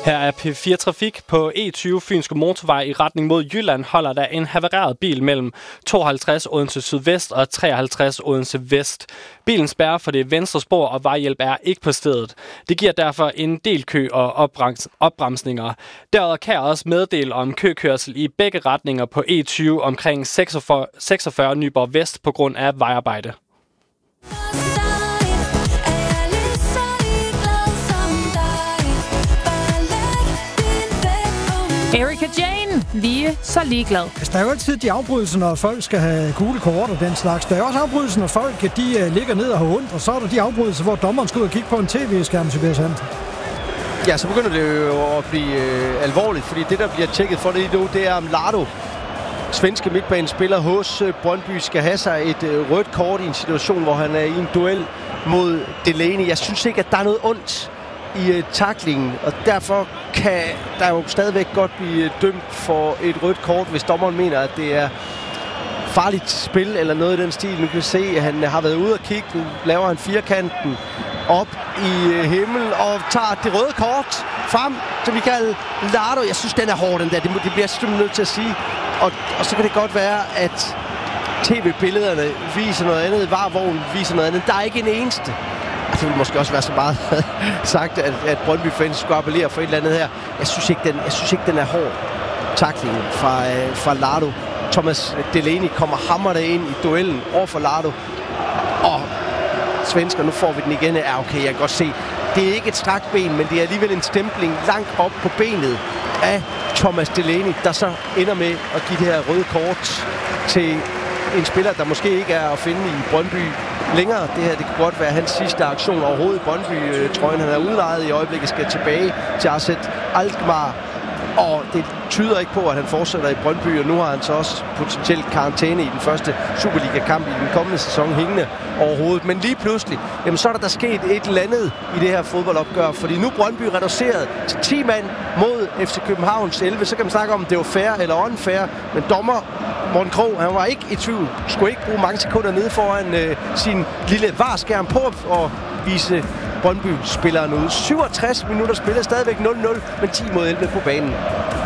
Her er P4 Trafik på E20 Fynske Motorvej i retning mod Jylland holder der en havareret bil mellem 52 Odense Sydvest og 53 Odense Vest. Bilen spærrer for det venstre spor, og vejhjælp er ikke på stedet. Det giver derfor en del kø og opbremsninger. Derudover kan jeg også meddele om køkørsel i begge retninger på E20 omkring 46 Nyborg Vest på grund af vejarbejde. Erika Jane, vi er så ligeglade. Der er jo altid de afbrydelser, når folk skal have gule kort og den slags. Der er også afbrydelser, når folk ligger ned og har ondt, og så er der de afbrydelser, hvor dommeren skal ud og kigge på en tv-skærm, Tobias Hansen. Ja, så begynder det jo at blive alvorligt, fordi det, der bliver tjekket for det nu, det er om Lardo, svenske midtbanespiller hos Brøndby, skal have sig et rødt kort i en situation, hvor han er i en duel mod Delaney. Jeg synes ikke, at der er noget ondt i taklingen, og derfor kan der jo stadigvæk godt blive dømt for et rødt kort, hvis dommeren mener, at det er farligt spil eller noget i den stil. Nu kan vi se, at han har været ude og kigge. Nu laver han firkanten op i himlen og tager det røde kort frem til Michael Lardo. Jeg synes, den er hård, den der. Det bliver jeg simpelthen nødt til at sige. Og så kan det godt være, at tv-billederne viser noget andet. VAR-vognen viser noget andet. Der er ikke en eneste. Det ville måske også være så meget sagt, at Brøndby-fans skulle appellere for et eller andet her. Jeg synes ikke, den er hård. Taklingen fra Lardo. Thomas Delaney kommer hammerne ind i duellen over for Lardo. Og svensker, nu får vi den igen. Ja, okay, jeg kan godt se. Det er ikke et strakt ben, men det er alligevel en stempling langt op på benet af Thomas Delaney, der så ender med at give det her røde kort til en spiller, der måske ikke er at finde i Brøndby længere. Det her, det kan godt være hans sidste aktion overhovedet i Brøndby-trøjen. Han er udlejet i øjeblikket, skal tilbage til Arsène Alkmaar. Og det tyder ikke på, at han fortsætter i Brøndby, og nu har han så også potentielt karantæne i den første Superliga-kamp i den kommende sæson hængende overhovedet. Men lige pludselig, jamen, så er der sket et eller andet i det her fodboldopgør, fordi nu Brøndby reduceret til 10 mand mod FC Københavns 11. Så kan man snakke om, det var fair eller unfair, men dommer Morten Krog, han var ikke i tvivl. Skulle ikke bruge mange sekunder nede foran sin lille varskærm på at vise Brøndby-spilleren ud. 67 minutter spiller, stadigvæk 0-0, men 10 mod 11 på banen.